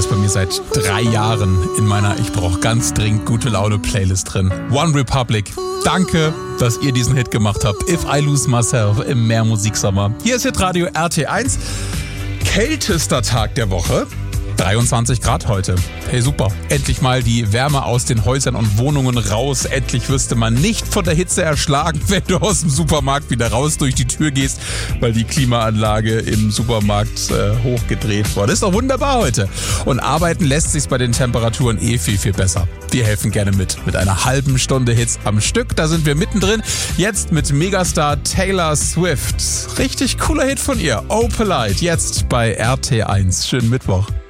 ist bei mir seit 3 Jahren in meiner Ich brauche ganz dringend gute Laune Playlist drin. One Republic. Danke, dass ihr diesen Hit gemacht habt. If I Lose Myself im Meermusiksommer. Hier ist Hitradio RT1. Kältester Tag der Woche. 23 Grad heute. Hey, super. Endlich mal die Wärme aus den Häusern und Wohnungen raus. Endlich wirst du mal nicht von der Hitze erschlagen, wenn du aus dem Supermarkt wieder raus durch die Tür gehst, weil die Klimaanlage im Supermarkt hochgedreht wurde. Ist doch wunderbar heute. Und arbeiten lässt sich's bei den Temperaturen viel, viel besser. Wir helfen gerne mit einer halben Stunde Hits am Stück. Da sind wir mittendrin. Jetzt mit Megastar Taylor Swift. Richtig cooler Hit von ihr. Oh Polite. Jetzt bei RT1. Schönen Mittwoch.